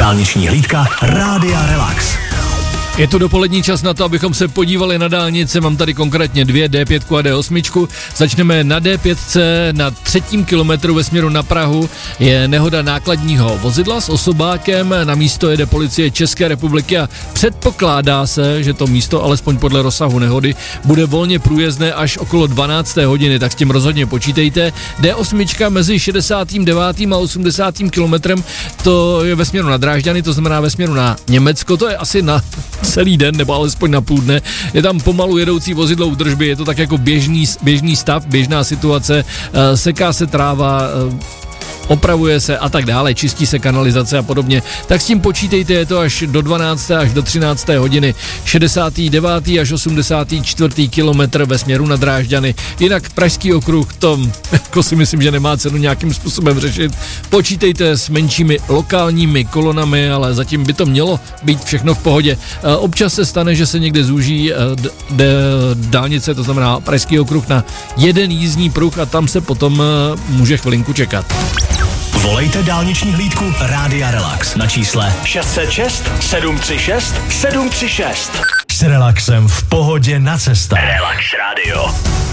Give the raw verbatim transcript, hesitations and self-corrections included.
Dálniční hlídka Rádia Relax. Je to dopolední čas na to, abychom se podívali na dálnice. Mám tady konkrétně dvě, D pět a D osm. Začneme na D pět, na třetím kilometru ve směru na Prahu. Je nehoda nákladního vozidla s osobákem. Na místo jede policie České republiky a předpokládá se, že to místo, alespoň podle rozsahu nehody, bude volně průjezdné až okolo dvanácté hodiny, tak s tím rozhodně počítejte. D osm mezi šedesátým devátým a osmdesátým kilometrem, to je ve směru na Drážďany, to znamená ve směru na Německo, to je asi na celý den, nebo alespoň na půl dne. Je tam pomalu jedoucí vozidlo údržby, je to tak jako běžný, běžný stav, běžná situace, seká se tráva, opravuje se a tak dále, čistí se kanalizace a podobně, tak s tím počítejte, je to až do dvanácté až do třinácté hodiny, šedesátý devátý až osmdesátý čtvrtý kilometr ve směru na Drážďany. Jinak Pražský okruh, to jako si myslím, že nemá cenu nějakým způsobem řešit. Počítejte s menšími lokálními kolonami, ale zatím by to mělo být všechno v pohodě. Občas se stane, že se někde zúží d- d- dálnice, to znamená Pražský okruh na jeden jízdní pruh a tam se potom může chvilinku čekat. Volejte dálniční hlídku Rádia Relax na čísle šest set šest sedm tři šest sedm tři šest. S relaxem v pohodě na cestách. Relax Radio.